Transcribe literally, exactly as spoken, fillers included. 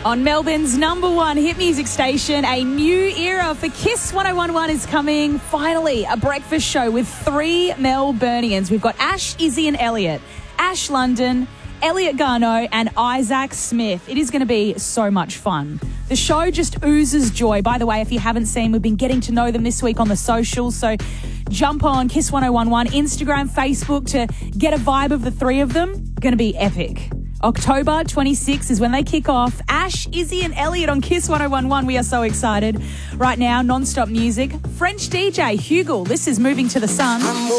On Melbourne's number one hit music station, a new era for Kiss one oh one point one is coming. Finally, a breakfast show with three Melburnians. We've got Ash, Izzy and Elliot. Ash London, Elliot Garneau and Isaac Smith. It is going to be so much fun. The show just oozes joy. By the way, if you haven't seen, we've been getting to know them this week on the socials. So jump on Kiss one oh one point one, Instagram, Facebook to get a vibe of the three of them. Going to be epic. October twenty-sixth is when they kick off. Ash, Izzy and Elliot on Kiss one oh one point one. We are so excited. Right now, non-stop music. French D J Hugel. This is Moving to the Sun.